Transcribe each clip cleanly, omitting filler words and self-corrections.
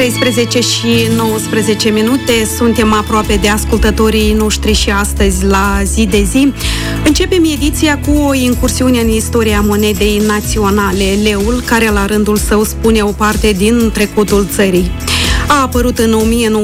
13 și 19 minute, suntem aproape de ascultătorii noștri și astăzi la Zi de Zi. Începem ediția cu o incursiune în istoria monedei naționale, leul, care la rândul său spune o parte din trecutul țării. A apărut în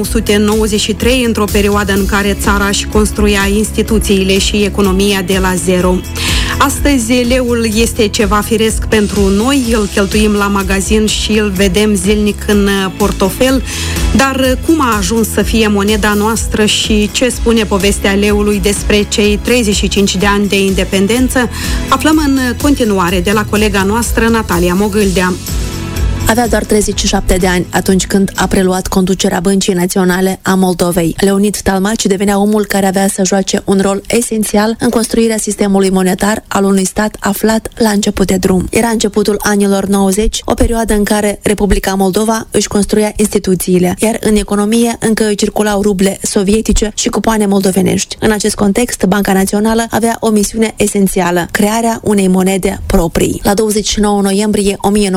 1993, într-o perioadă în care țara își construia instituțiile și economia de la zero. Astăzi, leul este ceva firesc pentru noi, îl cheltuim la magazin și îl vedem zilnic în portofel, dar cum a ajuns să fie moneda noastră și ce spune povestea leului despre cei 35 de ani de independență, aflăm în continuare de la colega noastră, Natalia Mogâldea. Avea doar 37 de ani atunci când a preluat conducerea Băncii Naționale a Moldovei. Leonid Talmaci devenea omul care avea să joace un rol esențial în construirea sistemului monetar al unui stat aflat la început de drum. Era începutul anilor 90, o perioadă în care Republica Moldova își construia instituțiile, iar în economie încă circulau ruble sovietice și cupoane moldovenești. În acest context, Banca Națională avea o misiune esențială, crearea unei monede proprii. La 29 noiembrie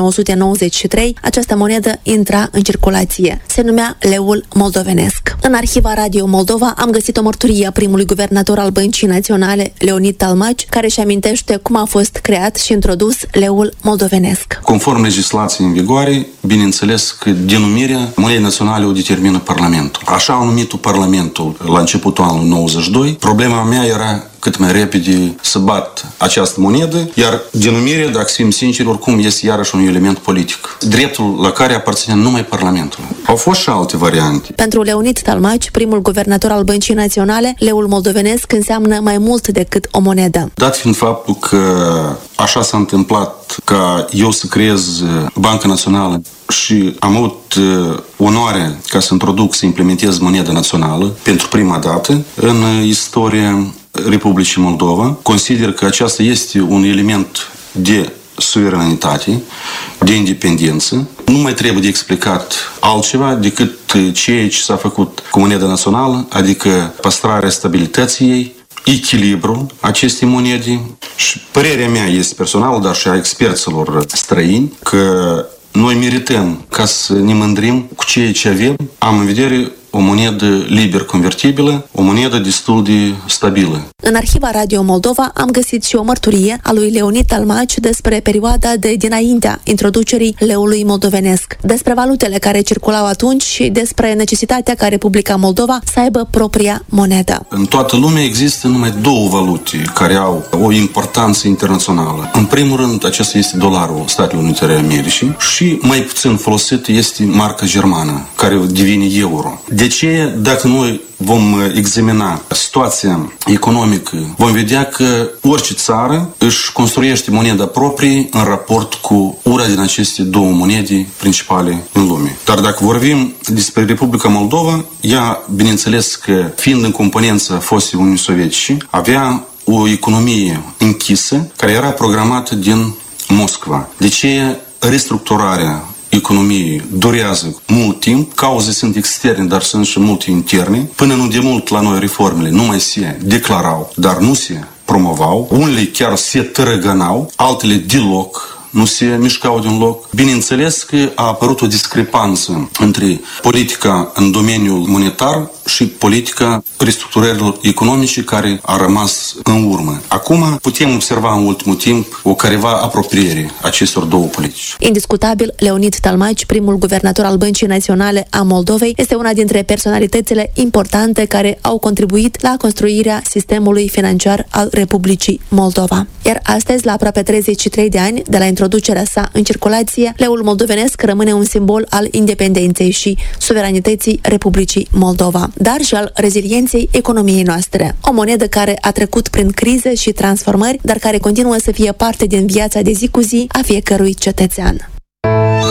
1993, această monedă intra în circulație. Se numea leul moldovenesc. În arhiva Radio Moldova am găsit o mărturie a primului guvernator al Băncii Naționale, Leonid Talmaci, care își amintește cum a fost creat și introdus leul moldovenesc. Conform legislației în vigoare, bineînțeles că denumirea monedei naționale o determină Parlamentul. Așa a numit Parlamentul la începutul anului 92. Problema mea era cât mai repede să bat această monedă, iar denumirea, dacă să fim sinceri, oricum este iarăși un element politic, dreptul la care aparține numai Parlamentului. Au fost și alte variante. Pentru Leonid Talmaci, primul guvernator al Băncii Naționale, leul moldovenesc înseamnă mai mult decât o monedă. Dat fiind faptul că așa s-a întâmplat ca eu să creez Banca Națională și am avut onoarea ca să introduc, să implementez moneda națională pentru prima dată în istoria Republicii Moldova, consider că aceasta este un element de suveranitate, de independență. Nu mai trebuie de explicat altceva decât ceea ce s-a făcut cu moneda națională, adică păstrarea stabilității ei, echilibru acestei monede. Și părerea mea este personală, dar și a experților străini, că noi merităm ca să ne mândrim cu ceea ce avem. Am în vedere o monedă liber convertibilă, o monedă destul de stabilă. În arhiva Radio Moldova am găsit și o mărturie a lui Leonid Talmaci despre perioada de dinaintea introducerii leului moldovenesc, despre valutele care circulau atunci și despre necesitatea ca Republica Moldova să aibă propria monedă. În toată lumea există numai două valute care au o importanță internațională. În primul rând, acesta este dolarul Statelor Unite ale Americii și mai puțin folosit este marca germană, care devine euro. De ce, dacă noi vom examina situația economică, vom vedea că orice țară își construiește moneda proprie în raport cu una din aceste două monede principale în lume. Dar dacă vorbim despre Republica Moldova, ea, bineînțeles că, fiind în componența fostei Uniunii Sovietice, avea o economie închisă care era programată din Moscova. De ce restructurarea economiei durează mult timp, cauze sunt externe, dar sunt și multe interne. Până nu de mult la noi reformele nu mai se declarau, dar nu se promovau. Unele chiar se tărăgănau, altele deloc nu se mișcau din loc. Bineînțeles că a apărut o discrepanță între politica în domeniul monetar și politica restructurărilor economice care a rămas în urmă. Acum putem observa în ultimul timp o careva apropiere acestor două politici. Indiscutabil, Leonid Talmaci, primul guvernator al Băncii Naționale a Moldovei, este una dintre personalitățile importante care au contribuit la construirea sistemului financiar al Republicii Moldova. Iar astăzi, la aproape 33 de ani de la introducerea sa în circulație, leul moldovenesc rămâne un simbol al independenței și suveranității Republicii Moldova, dar și al rezilienței economiei noastre. O monedă care a trecut prin crize și transformări, dar care continuă să fie parte din viața de zi cu zi a fiecărui cetățean.